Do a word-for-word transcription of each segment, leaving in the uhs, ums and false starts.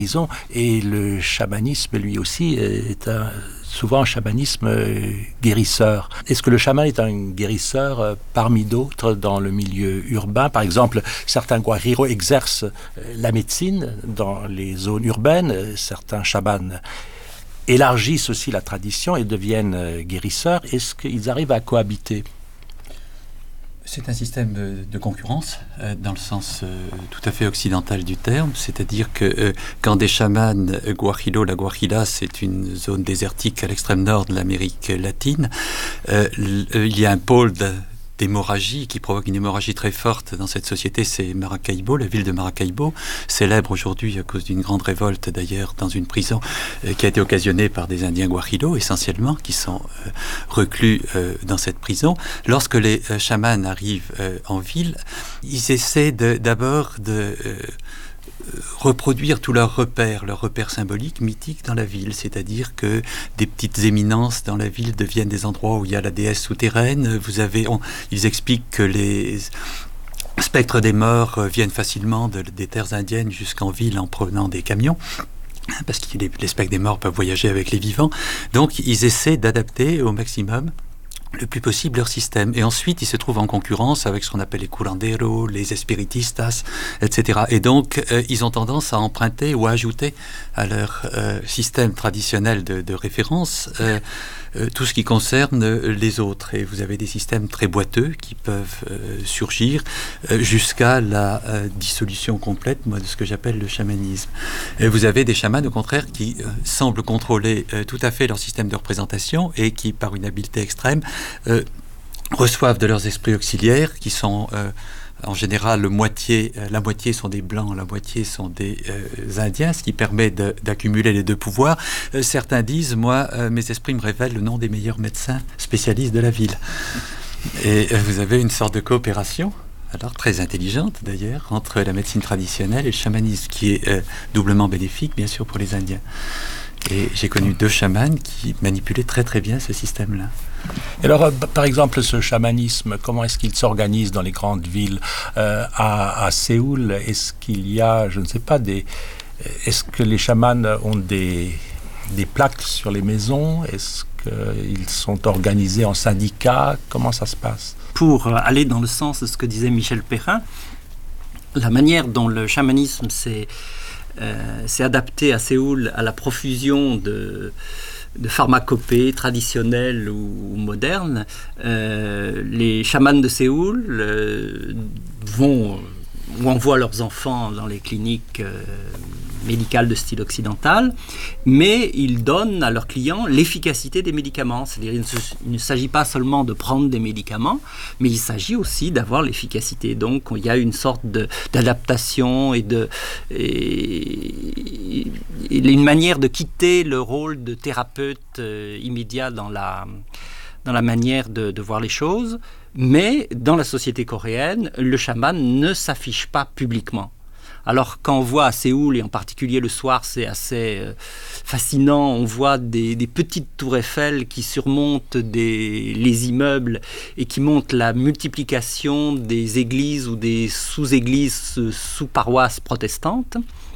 Et le chamanisme, lui aussi, est un, souvent un chamanisme guérisseur. Est-ce que le chaman est un guérisseur parmi d'autres dans le milieu urbain? Par exemple, certains guajiros exercent la médecine dans les zones urbaines, certains chamans élargissent aussi la tradition et deviennent guérisseurs. Est-ce qu'ils arrivent à cohabiter? C'est un système de, de concurrence, euh, dans le sens euh, tout à fait occidental du terme, c'est-à-dire que euh, quand des chamans euh, guajiro, la guajira, c'est une zone désertique à l'extrême nord de l'Amérique latine, euh, il y a un pôle de, d'hémorragie qui provoque une hémorragie très forte dans cette société, c'est Maracaibo, la ville de Maracaibo, célèbre aujourd'hui à cause d'une grande révolte d'ailleurs dans une prison euh, qui a été occasionnée par des Indiens guajiros essentiellement, qui sont euh, reclus euh, dans cette prison. Lorsque les euh, chamans arrivent euh, en ville, ils essaient de, d'abord de euh, reproduire tous leurs repères, leurs repères symboliques, mythiques dans la ville, c'est-à-dire que des petites éminences dans la ville deviennent des endroits où il y a la déesse souterraine. Vous avez, on, ils expliquent que les spectres des morts viennent facilement de, des terres indiennes jusqu'en ville en prenant des camions, parce que les, les spectres des morts peuvent voyager avec les vivants. Donc ils essaient d'adapter au maximum le plus possible leur système. Et ensuite, ils se trouvent en concurrence avec ce qu'on appelle les curanderos, les espiritistas, et cetera. Et donc, euh, ils ont tendance à emprunter ou à ajouter à leur euh, système traditionnel de, de référence euh, euh, tout ce qui concerne euh, les autres. Et vous avez des systèmes très boiteux qui peuvent euh, surgir euh, jusqu'à la euh, dissolution complète, moi, de ce que j'appelle le chamanisme. Et vous avez des chamans, au contraire, qui euh, semblent contrôler euh, tout à fait leur système de représentation et qui, par une habileté extrême, Euh, reçoivent de leurs esprits auxiliaires qui sont euh, en général le moitié, euh, la moitié sont des blancs, la moitié sont des euh, indiens, ce qui permet de, d'accumuler les deux pouvoirs. Euh, certains disent, moi, euh, mes esprits me révèlent le nom des meilleurs médecins spécialistes de la ville. Et euh, vous avez une sorte de coopération, alors très intelligente d'ailleurs, entre la médecine traditionnelle et le chamanisme, qui est euh, doublement bénéfique, bien sûr, pour les Indiens. Et j'ai connu deux chamans qui manipulaient très très bien ce système-là. Et alors, euh, par exemple, ce chamanisme, comment est-ce qu'il s'organise dans les grandes villes? euh, à, à Séoul, est-ce qu'il y a, je ne sais pas, des, est-ce que les chamans ont des, des plaques sur les maisons? Est-ce qu'ils sont organisés en syndicats? Comment ça se passe? Pour aller dans le sens de ce que disait Michel Perrin, la manière dont le chamanisme s'est Euh, s'est adapté à Séoul à la profusion de, de pharmacopées traditionnelles ou, ou modernes. Euh, les chamans de Séoul euh, vont ou envoient leurs enfants dans les cliniques euh, médicales de style occidental, mais ils donnent à leurs clients l'efficacité des médicaments. C'est-à-dire il ne, il ne s'agit pas seulement de prendre des médicaments, mais il s'agit aussi d'avoir l'efficacité. Donc il y a une sorte de, d'adaptation et, de, et, et une manière de quitter le rôle de thérapeute euh, immédiat dans la, dans la manière de, de voir les choses. Mais dans la société coréenne, le chaman ne s'affiche pas publiquement. Alors quand on voit à Séoul, et en particulier le soir, c'est assez euh, fascinant, on voit des, des petites tours Eiffel qui surmontent des, les immeubles et qui montrent la multiplication des églises ou des sous-églises, sous-paroisses protestantes.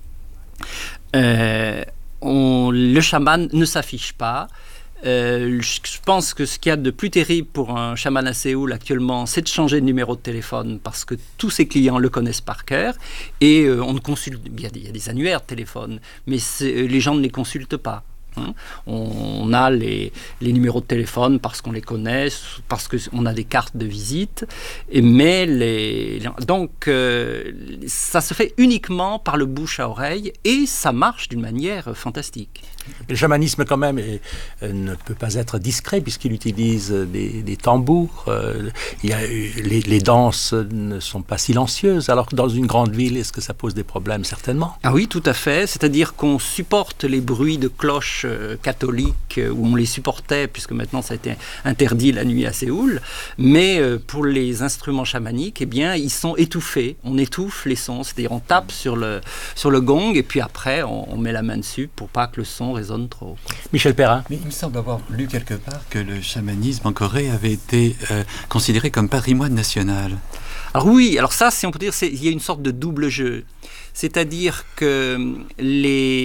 Euh, on, le chaman ne s'affiche pas. Euh, je pense que ce qu'il y a de plus terrible pour un chaman à Séoul actuellement, c'est de changer de numéro de téléphone parce que tous ses clients le connaissent par cœur et euh, on ne consulte, il y a des, il y a des annuaires de téléphone, mais les gens ne les consultent pas. Hein. On a les, les numéros de téléphone parce qu'on les connaît, parce qu'on a des cartes de visite, et, mais les, donc euh, ça se fait uniquement par le bouche à oreille et ça marche d'une manière fantastique. Le chamanisme, quand même, est, euh, ne peut pas être discret puisqu'il utilise des, des tambours. Euh, il y a, les, les danses ne sont pas silencieuses. Alors que dans une grande ville, est-ce que ça pose des problèmes? Certainement. Ah oui, tout à fait. C'est-à-dire qu'on supporte les bruits de cloches euh, catholiques, euh, où on les supportait, puisque maintenant ça a été interdit la nuit à Séoul. Mais euh, pour les instruments chamaniques, eh bien, ils sont étouffés. On étouffe les sons. C'est-à-dire on tape sur le, sur le gong et puis après, on, on met la main dessus pour pas que le son résonne trop. Michel Perrin. Mais il me semble avoir lu quelque part que le chamanisme en Corée avait été euh, considéré comme patrimoine national. Alors oui, alors ça, si on peut dire, c'est, il y a une sorte de double jeu. C'est-à-dire que les